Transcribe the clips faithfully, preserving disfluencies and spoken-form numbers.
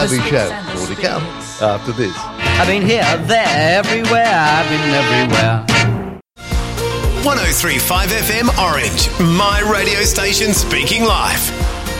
R V Show. More to come after this. I've been here, there, everywhere. I've been everywhere. one oh three point five F M Orange, my radio station speaking live.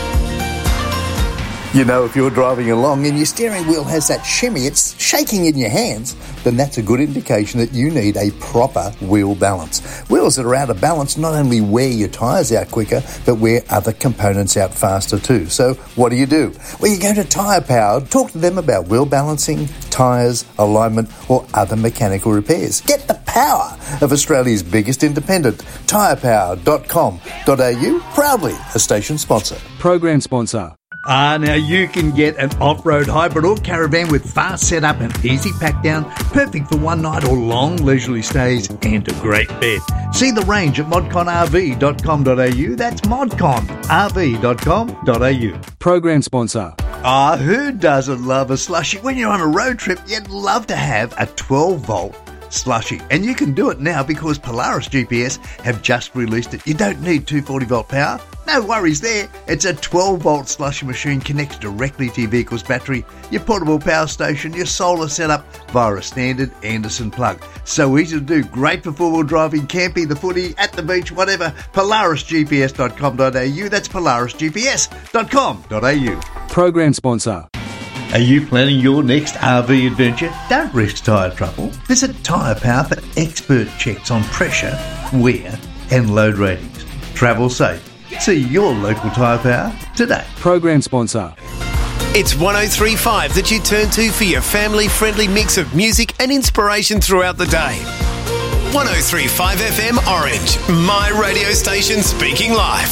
You know, if you're driving along and your steering wheel has that shimmy, it's shaking in your hands, then that's a good indication that you need a proper wheel balance. Wheels that are out of balance not only wear your tyres out quicker, but wear other components out faster too. So what do you do? Well, you go to Tyre Power, talk to them about wheel balancing, tyres, alignment, or other mechanical repairs. Get the power of Australia's biggest independent, tyre power dot com dot a u, proudly a station sponsor. Program sponsor. Ah, now you can get an off-road hybrid or caravan with fast setup and easy pack down, perfect for one night or long leisurely stays, and a great bed. See the range at modcon r v dot com dot a u. That's modcon r v dot com dot a u. Program sponsor. Ah, who doesn't love a slushy? When you're on a road trip, you'd love to have a twelve volt slushy, and you can do it now because Polaris G P S have just released it. You don't need two hundred forty volt power. No worries there. It's a twelve volt slushy machine, connects directly to your vehicle's battery, your portable power station, your solar setup via a standard Anderson plug. So easy to do. Great for four-wheel driving, camping, the footy, at the beach, whatever. Polaris G P S dot com dot a u. That's Polaris G P S dot com dot a u. Program sponsor. Are you planning your next R V adventure? Don't risk tyre trouble. Visit Tyre Power for expert checks on pressure, wear and load ratings. Travel safe. See your local Tyre Power today. Program sponsor. It's one oh three point five that you turn to for your family-friendly mix of music and inspiration throughout the day. one oh three point five F M Orange, my radio station speaking live.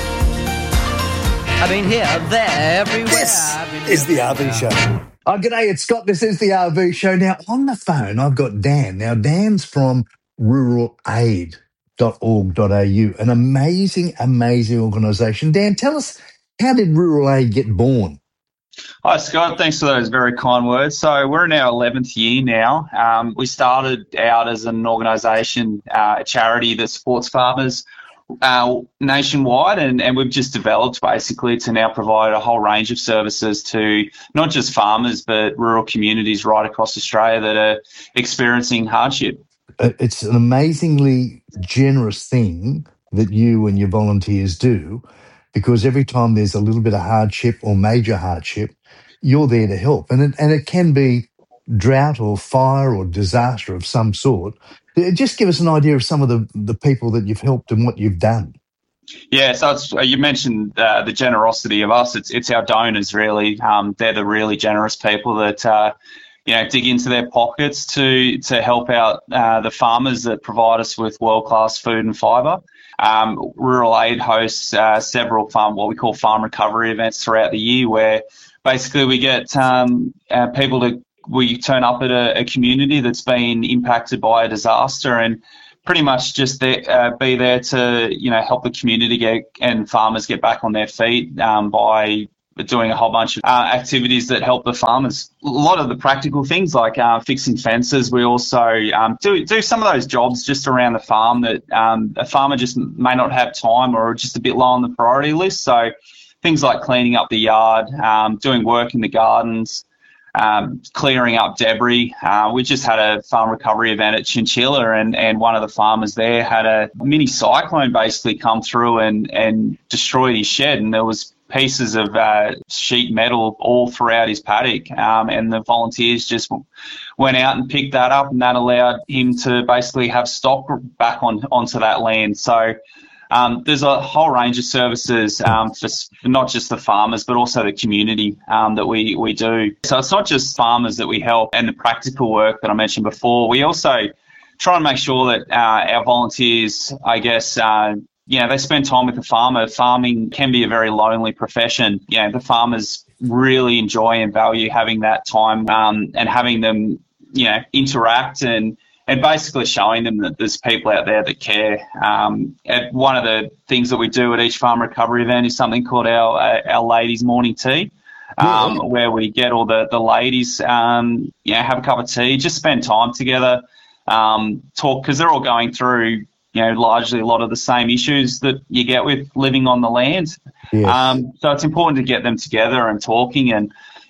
I've been here, there, everywhere. This I've been is the R V Show. Oh, g'day, it's Scott. This is the R V Show. Now, on the phone, I've got Dan. Now, Dan's from rural aid dot org dot a u, an amazing, amazing organisation. Dan, tell us, how did Rural Aid get born? Hi, Scott. Thanks for those very kind words. So we're in our eleventh year now. Um, we started out as an organisation, uh, a charity that supports farmers uh, nationwide, and, and we've just developed basically to now provide a whole range of services to not just farmers but rural communities right across Australia that are experiencing hardship. It's an amazingly generous thing that you and your volunteers do, because every time there's a little bit of hardship or major hardship, you're there to help. And it, and it can be drought or fire or disaster of some sort. Just give us an idea of some of the, the people that you've helped and what you've done. Yeah, so it's, you mentioned uh, the generosity of us. It's it's our donors, really. Um, they're the really generous people that uh, you know dig into their pockets to to help out uh, the farmers that provide us with world-class food and fibre. Um, Rural Aid hosts uh, several farm what we call farm recovery events throughout the year, where basically we get um, uh, people to we turn up at a, a community that's been impacted by a disaster and pretty much just there, uh, be there to, you know, help the community get and farmers get back on their feet um, by doing a whole bunch of uh, activities that help the farmers. A lot of the practical things like uh, fixing fences. We also um, do do some of those jobs just around the farm that um, a farmer just may not have time or just a bit low on the priority list. So things like cleaning up the yard, um, doing work in the gardens, Um, clearing up debris. Uh, we just had a farm recovery event at Chinchilla, and, and one of the farmers there had a mini cyclone basically come through and, and destroyed his shed, and there was pieces of uh, sheet metal all throughout his paddock, um, and the volunteers just went out and picked that up, and that allowed him to basically have stock back on onto that land. So Um, there's a whole range of services um, for, for not just the farmers, but also the community um, that we, we do. So it's not just farmers that we help and the practical work that I mentioned before. We also try and make sure that uh, our volunteers, I guess, uh, you know, they spend time with the farmer. Farming can be a very lonely profession. You know, the farmers really enjoy and value having that time um, and having them, you know, interact and And basically showing them that there's people out there that care. Um, and one of the things that we do at each farm recovery event is something called our uh, our ladies' morning tea, um, yeah. where we get all the the ladies, um, you know, have a cup of tea, just spend time together, um, talk, because they're all going through, you know, largely a lot of the same issues that you get with living on the land. Yes. Um, so it's important to get them together and talking and,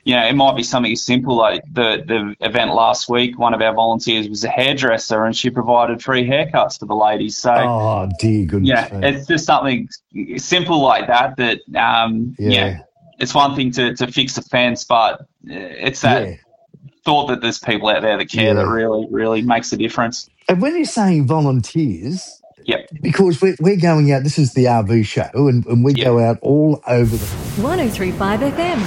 you know, it might be something as simple like the, the event last week. One of our volunteers was a hairdresser and she provided free haircuts for the ladies. So, Oh, dear goodness. yeah, me. it's just something simple like that that, um, Yeah. yeah, it's one thing to, to fix a fence, but it's that Yeah. thought that there's people out there that care Yeah. that really, really makes a difference. And when you're saying volunteers, Yep. because we're, we're going out, this is the R V show, and, and we Yeah. go out all over the... one oh three point five F M.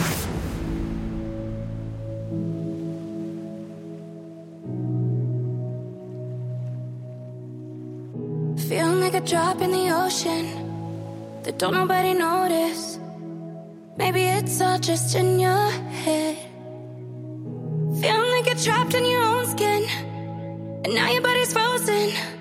Feeling like a drop in the ocean that don't nobody notice. Maybe it's all just in your head. Feeling like you're trapped in your own skin, and now your body's frozen.